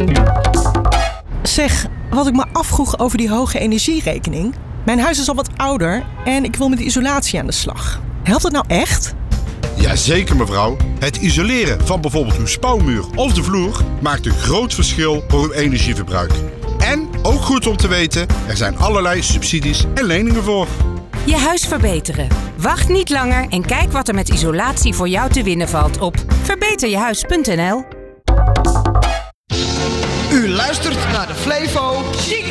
Zeg, wat ik me afvroeg over die hoge energierekening. Mijn huis is al wat ouder en ik wil met de isolatie aan de slag. Helpt het nou echt? Jazeker mevrouw. Het isoleren van bijvoorbeeld uw spouwmuur of de vloer maakt een groot verschil voor uw energieverbruik. En, ook goed om te weten, er zijn allerlei subsidies en leningen voor. Je huis verbeteren. Wacht niet langer en kijk wat er met isolatie voor jou te winnen valt op verbeterjehuis.nl. U luistert naar de Flevo